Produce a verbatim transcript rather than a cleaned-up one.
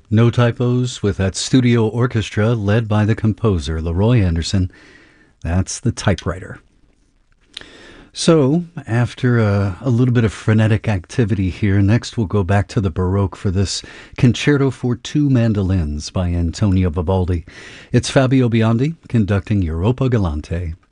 No typos with that studio orchestra led by the composer, Leroy Anderson. That's the typewriter. So, after a, a little bit of frenetic activity here, next we'll go back to the Baroque for this Concerto for Two Mandolins by Antonio Vivaldi. It's Fabio Biondi conducting Europa Galante.